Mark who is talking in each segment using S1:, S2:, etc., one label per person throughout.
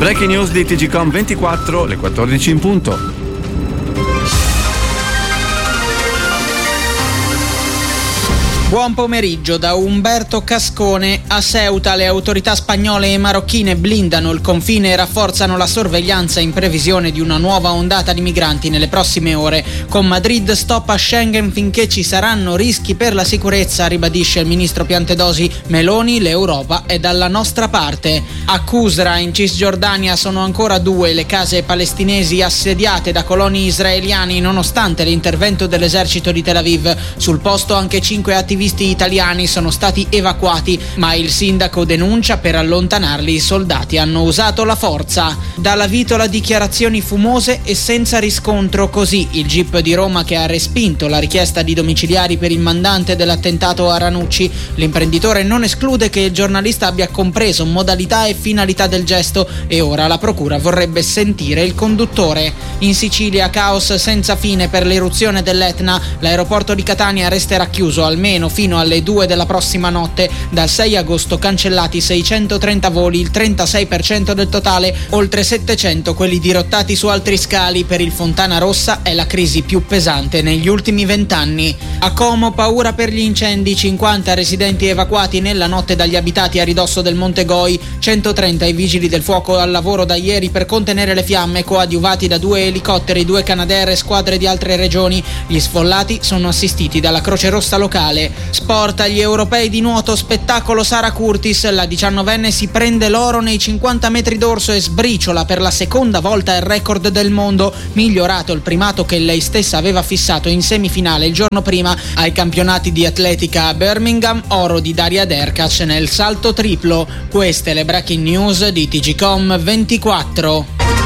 S1: Breaking news di TGcom 24, le 14 in punto.
S2: Buon pomeriggio da Umberto Cascone. A Ceuta le autorità spagnole e marocchine blindano il confine e rafforzano la sorveglianza in previsione di una nuova ondata di migranti nelle prossime ore. Con Madrid stop a Schengen finché ci saranno rischi per la sicurezza, ribadisce il ministro Piantedosi. Meloni, l'Europa è dalla nostra parte. A Qusra in Cisgiordania sono ancora 2 le case palestinesi assediate da coloni israeliani nonostante l'intervento dell'esercito di Tel Aviv. Sul posto anche 5 attivisti italiani sono stati evacuati, ma il sindaco denuncia per allontanarli i soldati hanno usato la forza. Dalla Vitola dichiarazioni fumose e senza riscontro, così il GIP di Roma che ha respinto la richiesta di domiciliari per il mandante dell'attentato a Ranucci. L'imprenditore non esclude che il giornalista abbia compreso modalità e finalità del gesto e ora la procura vorrebbe sentire il conduttore. In Sicilia caos senza fine per l'eruzione dell'Etna. L'aeroporto di Catania resterà chiuso almeno fino alle 2 della prossima notte. Dal 6 agosto cancellati 630 voli, il 36% del totale, oltre 700 quelli dirottati su altri scali. Per il Fontana Rossa è la crisi più pesante negli ultimi 20 anni. A Como paura per gli incendi, 50 residenti evacuati nella notte dagli abitati a ridosso del Monte Goi, 130 i vigili del fuoco al lavoro da ieri per contenere le fiamme, coadiuvati da 2 elicotteri, 2 Canadair e squadre di altre regioni. Gli sfollati sono assistiti dalla Croce Rossa locale. Sport, agli europei di nuoto spettacolo Sara Curtis, la 19enne si prende l'oro nei 50 metri d'orso e sbriciola per la seconda volta il record del mondo, migliorato il primato che lei stessa aveva fissato in semifinale il giorno prima ai campionati di atletica a Birmingham, oro di Daria Derkac nel salto triplo. Queste le breaking news di TGcom 24.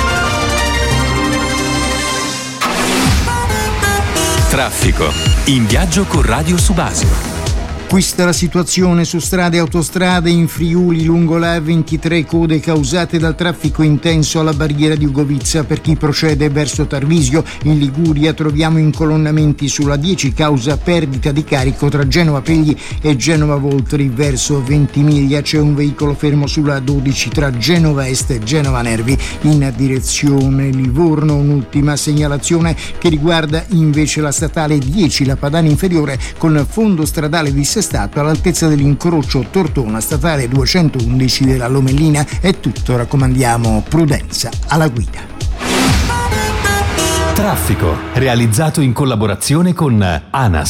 S3: Traffico. In viaggio con Radio Subasio.
S4: Questa la situazione su strade e autostrade in Friuli lungo la A23, code causate dal traffico intenso alla barriera di Ugovizza per chi procede verso Tarvisio. In Liguria troviamo incolonnamenti sulla 10 causa perdita di carico tra Genova Pegli e Genova Voltri verso Ventimiglia. C'è un veicolo fermo sulla 12 tra Genova Est e Genova Nervi in direzione Livorno. Un'ultima segnalazione che riguarda invece la statale 10, la Padana Inferiore, con fondo stradale dissestato all'altezza dell'incrocio Tortona statale 211 della Lomellina. È tutto, raccomandiamo prudenza alla guida.
S3: Traffico, realizzato in collaborazione con ANAS.